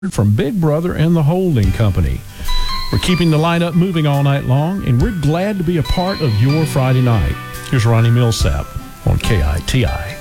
from Big Brother and the Holding Company. We're keeping the lineup moving all night long, and we're glad to be a part of your Friday night. Here's Ronnie Millsap on KITI.